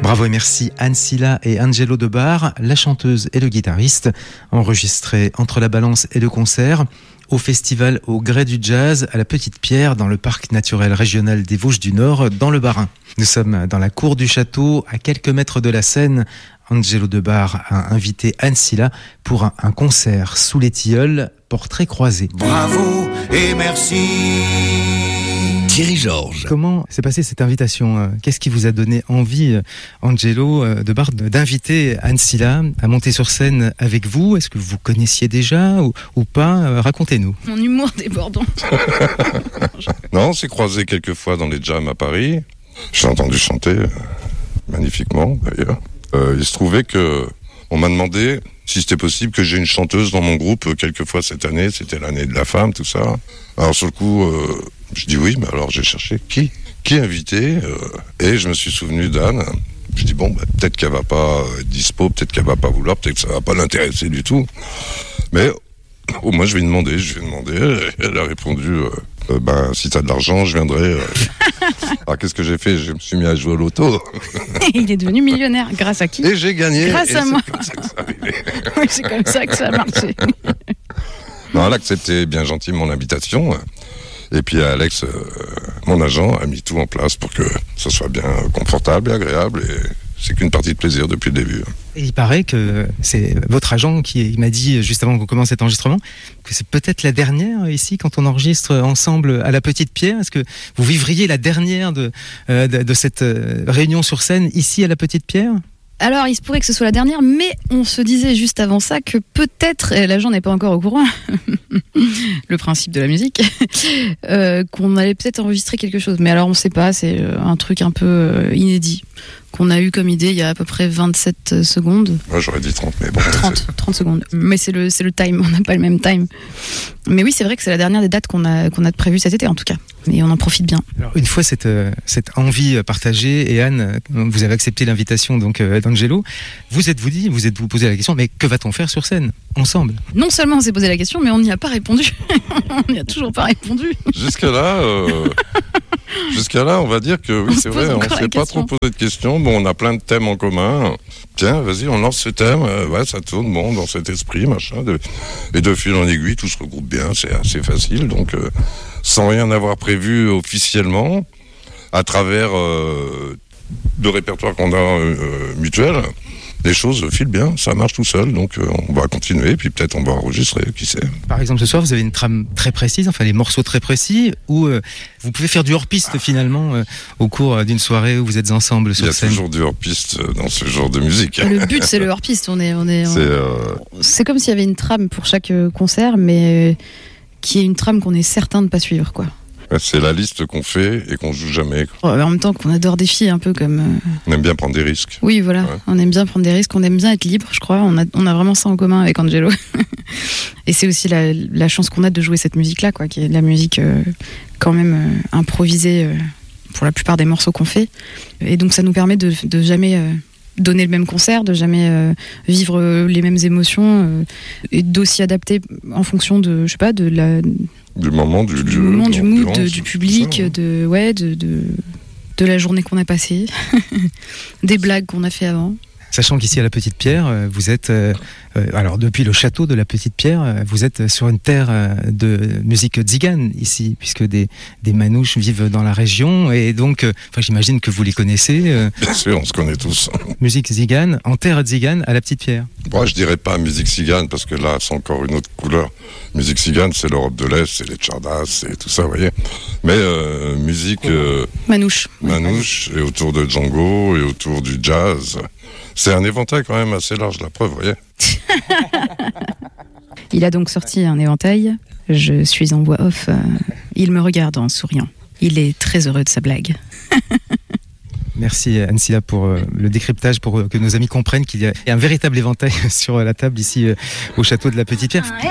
Bravo et merci Anne Silla et Angelo Debar, la chanteuse et le guitariste, enregistrés entre la balance et le concert au festival Au Gré du Jazz à la Petite Pierre dans le parc naturel régional des Vosges du Nord dans le Bas-Rhin. Nous sommes dans la cour du château à quelques mètres de la scène. Angelo Debar a invité Anne Silla pour un concert sous les tilleuls, portrait croisé. Bravo et merci. Thierry Georges. Comment s'est passée cette invitation ? Qu'est-ce qui vous a donné envie, Angelo Debar, d'inviter Anne Silla à monter sur scène avec vous ? Est-ce que vous connaissiez déjà ou pas ? Racontez-nous. Mon humour débordant. Non, on s'est croisés quelques fois dans les jams à Paris. J'ai entendu chanter magnifiquement d'ailleurs. Il se trouvait que on m'a demandé si c'était possible que j'ai une chanteuse dans mon groupe quelques fois cette année. C'était l'année de la femme, tout ça. Alors sur le coup, je dis oui, mais alors j'ai cherché qui inviter et je me suis souvenu d'Anne. Je dis bon, peut-être qu'elle va pas être dispo, peut-être qu'elle va pas vouloir, peut-être que ça va pas l'intéresser du tout. Mais au moins je vais demander. Elle a répondu si t'as de l'argent, je viendrai. Alors qu'est-ce que j'ai fait ? Je me suis mis à jouer au loto. Il est devenu millionnaire. Grâce à qui ? Et j'ai gagné. Grâce à moi. C'est comme ça que ça arrivé. Oui, c'est comme ça que ça a marché. Non, elle a accepté bien gentiment l'invitation. Et puis Alex, mon agent, a mis tout en place pour que ça soit bien confortable et agréable. Et c'est qu'une partie de plaisir depuis le début. Et il paraît que c'est votre agent qui m'a dit juste avant qu'on commence cet enregistrement que c'est peut-être la dernière ici quand on enregistre ensemble à la Petite Pierre. Est-ce que vous vivriez la dernière de cette réunion sur scène ici à la Petite Pierre ? Alors, il se pourrait que ce soit la dernière, mais on se disait juste avant ça que peut-être, et l'agent n'est pas encore au courant, le principe de la musique, qu'on allait peut-être enregistrer quelque chose. Mais alors, on ne sait pas, c'est un truc un peu inédit qu'on a eu comme idée il y a à peu près 27 secondes. Moi, j'aurais dit 30, mais bon. 30 secondes. Mais c'est le time, on n'a pas le même time. Mais oui, c'est vrai que c'est la dernière des dates qu'on a prévues cet été, en tout cas. Et on en profite bien. Alors, une fois cette envie partagée, et Anne, vous avez accepté l'invitation donc d'Angelo, vous êtes-vous posé la question, mais que va-t-on faire sur scène, ensemble ? Non seulement on s'est posé la question, mais on n'y a pas répondu. On n'y a toujours pas répondu. Jusqu'à là, on va dire que oui, c'est vrai, on ne s'est pas trop posé de questions. Bon, on a plein de thèmes en commun. Tiens, vas-y, on lance ce thème. Ça tourne bon dans cet esprit, machin. Et de fil en aiguille, tout se regroupe bien. C'est assez facile. Donc, sans rien avoir prévu officiellement, à travers le répertoire qu'on a mutuel, les choses filent bien, ça marche tout seul, donc on va continuer, puis peut-être on va enregistrer, qui sait. Par exemple, ce soir, vous avez une trame très précise, enfin les morceaux très précis, où vous pouvez faire du hors-piste finalement au cours d'une soirée où vous êtes ensemble sur scène. Il y a toujours du hors-piste dans ce genre de musique. Le but, c'est le hors-piste. C'est comme s'il y avait une trame pour chaque concert, mais qui est une trame qu'on est certain de ne pas suivre, quoi. C'est la liste qu'on fait et qu'on joue jamais. En même temps qu'on adore défier un peu comme... On aime bien prendre des risques. Oui, voilà. Ouais. On aime bien prendre des risques, on aime bien être libre, je crois. On a vraiment ça en commun avec Angelo. Et c'est aussi la chance qu'on a de jouer cette musique-là, quoi, qui est de la musique quand même improvisée pour la plupart des morceaux qu'on fait. Et donc ça nous permet de jamais... donner le même concert, de jamais vivre les mêmes émotions et d'aussi adapter en fonction de, je sais pas, du moment, du lieu, du mood, du public, ça, ouais. de la journée qu'on a passée, des blagues qu'on a fait avant. Sachant qu'ici à la Petite Pierre, vous êtes, alors depuis le château de la Petite Pierre, vous êtes sur une terre de musique tzigane ici, puisque des manouches vivent dans la région, et donc, j'imagine que vous les connaissez. Bien sûr, on se connaît tous. Musique tzigane, en terre tzigane à la Petite Pierre. Moi, je dirais pas musique tzigane, parce que là, c'est encore une autre couleur. Musique tzigane, c'est l'Europe de l'Est, c'est les tchardas, c'est tout ça, vous voyez. Mais musique... manouche. Manouche, et autour de Django, et autour du jazz... C'est un éventail quand même assez large, la preuve, vous voyez. Il a donc sorti un éventail. Je suis en voix off. Il me regarde en souriant. Il est très heureux de sa blague. Merci Anne Silla pour le décryptage, pour que nos amis comprennent qu'il y a un véritable éventail sur la table ici au château de la Petite Pierre.